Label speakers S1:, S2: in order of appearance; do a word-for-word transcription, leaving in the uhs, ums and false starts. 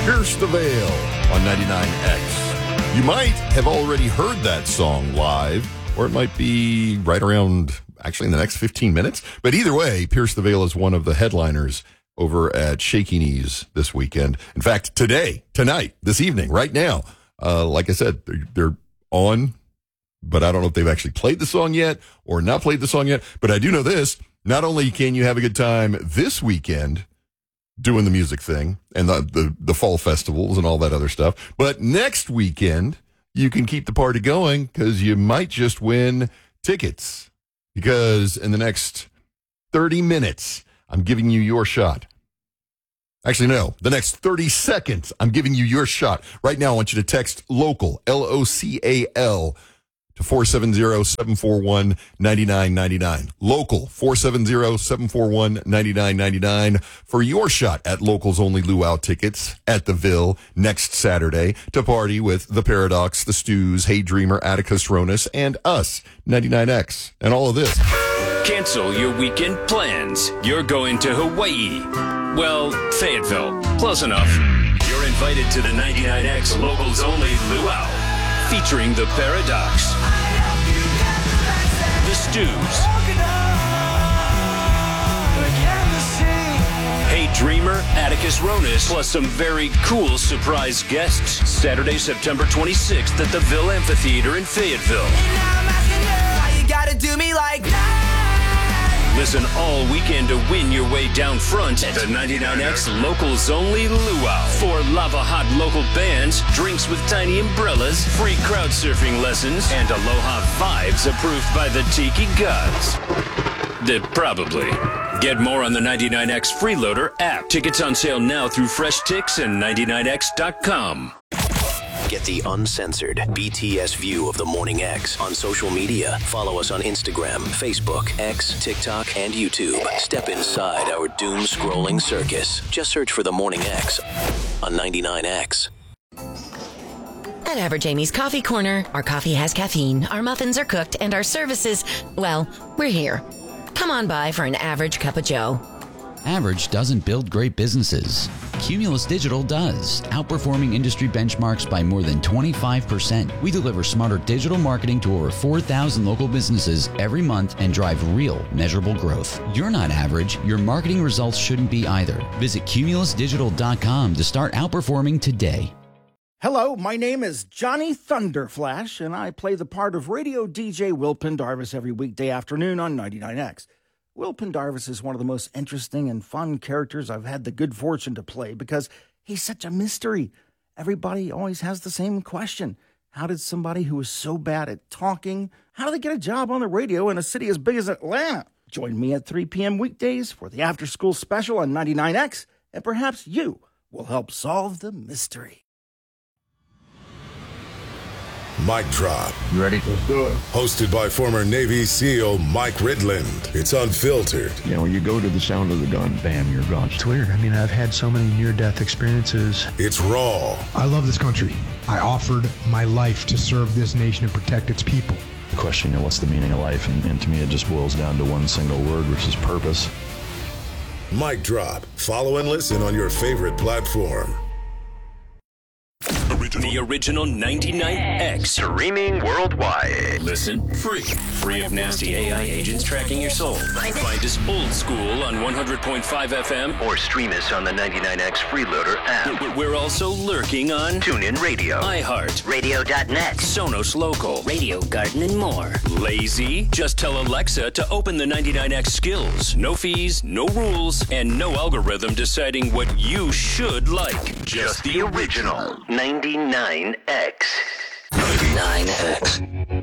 S1: Pierce the Veil on ninety-nine X. You might have already heard that song live, or it might be right around, actually in the next fifteen minutes. But either way, Pierce the Veil is one of the headliners over at Shaky Knees this weekend. In fact, today, tonight, this evening, right now, uh, like I said, they're, they're on, but I don't know if they've actually played the song yet or not played the song yet. But I do know this. Not only can you have a good time this weekend doing the music thing and the, the, the fall festivals and all that other stuff, but next weekend you can keep the party going because you might just win tickets. Because in the next thirty minutes, I'm giving you your shot. Actually, no, the next thirty seconds, I'm giving you your shot. Right now, I want you to text LOCAL, L O C A L, to four seven zero, seven four one, nine nine nine nine. LOCAL, four seven zero, seven four one, nine nine nine nine for your shot at Local's only luau tickets at the Ville next Saturday to party with The Paradox, The Stews, Hey Dreamer, Atticus Ronis, and us, ninety-nine X, and all of this.
S2: Cancel your weekend plans. You're going to Hawaii. Well, Fayetteville. Close enough. You're invited to the ninety-nine X Local's only luau, featuring The Paradox, The Stews, Hey Dreamer, Atticus Ronis, plus some very cool surprise guests. Saturday, September twenty-sixth at the Ville Amphitheater in Fayetteville. Listen all weekend to win your way down front at the ninety-nine X Local's only luau. Four lava hot local bands, drinks with tiny umbrellas, free crowd surfing lessons, and aloha vibes approved by the Tiki Gods. Uh, probably. Get more on the ninety-nine X Freeloader app. Tickets on sale now through Fresh Tix and ninety-nine X dot com.
S3: Get the uncensored B T S view of the Morning X on social media. Follow us on Instagram, Facebook, X, TikTok, and YouTube. Step inside our doom-scrolling circus. Just search for the Morning X on ninety-nine X.
S4: At Average Amy's Coffee Corner, our coffee has caffeine, our muffins are cooked, and our services, well, we're here. Come on by for an average cup of joe.
S5: Average doesn't build great businesses. Cumulus Digital does, outperforming industry benchmarks by more than twenty-five percent. We deliver smarter digital marketing to over four thousand local businesses every month and drive real, measurable growth. You're not average. Your marketing results shouldn't be either. Visit cumulus digital dot com to start outperforming today.
S6: Hello, my name is Johnny Thunderflash, and I play the part of radio D J Will Pendarvis every weekday afternoon on ninety-nine X. Will Pendarvis is one of the most interesting and fun characters I've had the good fortune to play because he's such a mystery. Everybody always has the same question. How did somebody who is so bad at talking, how do they get a job on the radio in a city as big as Atlanta? Join me at three p.m. weekdays for the After School Special on ninety-nine X, and perhaps you will help solve the mystery.
S7: Mic Drop.
S8: You ready? Let's do it.
S7: Hosted by former Navy SEAL Mike Ridland. It's unfiltered.
S8: You know, you go to the sound of the gun, bam, you're gone.
S9: It's weird. I mean, I've had so many near-death experiences.
S7: It's raw.
S10: I love this country. I offered my life to serve this nation and protect its people.
S11: The question, you know, what's the meaning of life? And, and to me, it just boils down to one single word, which is purpose.
S7: Mic Drop. Follow and listen on your favorite platform.
S2: The original ninety-nine X.
S3: Streaming worldwide.
S2: Listen free. Free of nasty A I agents tracking your soul. Find us old school on one hundred point five F M.
S3: Or stream us on the ninety-nine X Freeloader app.
S2: We're also lurking on
S3: TuneIn Radio,
S2: iHeart,
S3: Radio dot net,
S2: Sonos Local,
S4: Radio Garden, and more.
S2: Lazy? Just tell Alexa to open the ninety-nine X skills. No fees, no rules, and no algorithm deciding what you should like.
S3: Just the original ninety-nine X. ninety-nine X.